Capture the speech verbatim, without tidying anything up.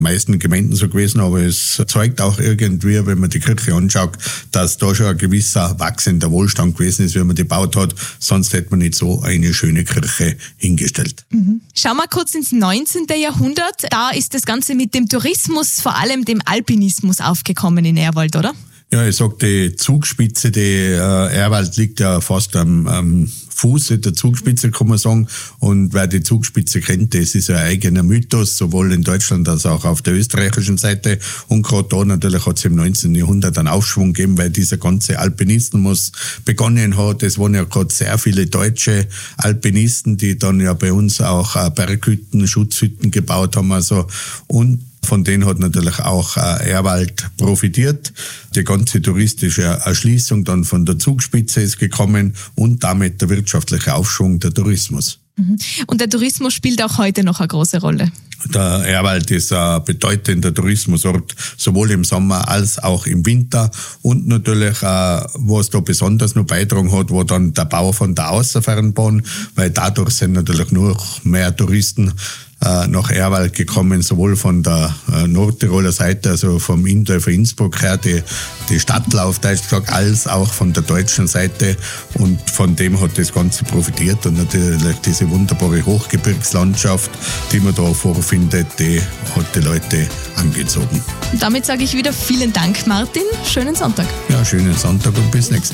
meisten Gemeinden so gewesen, aber es zeigt auch irgendwie, wenn man die Kirche anschaut, dass da schon ein gewisser wachsender Wohlstand gewesen ist, wie man die gebaut hat. Sonst hätte man nicht so eine schöne Kirche hingestellt. Mhm. Schauen wir kurz ins neunzehnten Jahrhundert. Da ist das Ganze mit dem Tourismus, vor allem dem Alpinismus, aufgekommen in Ehrwald, oder? Ja, ich sag, die Zugspitze, die äh, Ehrwald liegt ja fast am, am Fuße der Zugspitze, kann man sagen. Und wer die Zugspitze kennt, das ist ein eigener Mythos, sowohl in Deutschland als auch auf der österreichischen Seite. Und gerade da natürlich hat es im neunzehnten Jahrhundert einen Aufschwung gegeben, weil dieser ganze Alpinismus begonnen hat. Es waren ja gerade sehr viele deutsche Alpinisten, die dann ja bei uns auch Berghütten, Schutzhütten gebaut haben. Also, und von denen hat natürlich auch Ehrwald profitiert. Die ganze touristische Erschließung dann von der Zugspitze ist gekommen und damit der wirtschaftliche Aufschwung, der Tourismus. Und der Tourismus spielt auch heute noch eine große Rolle. Der Ehrwald ist ein bedeutender Tourismusort, sowohl im Sommer als auch im Winter. Und natürlich, was da besonders noch beigetragen hat, war dann der Bau von der Außerfernbahn, weil dadurch sind natürlich nur mehr Touristen nach Ehrwald gekommen, sowohl von der Nordtiroler Seite, also vom Indorfer Innsbruck her, die, die Stadtlauf, Deutsch gesagt, als auch von der deutschen Seite. Und von dem hat das Ganze profitiert. Und natürlich diese wunderbare Hochgebirgslandschaft, die man da vorfindet, die hat die Leute angezogen. Und damit sage ich wieder vielen Dank, Martin. Schönen Sonntag. Ja, schönen Sonntag und bis nächstes Mal.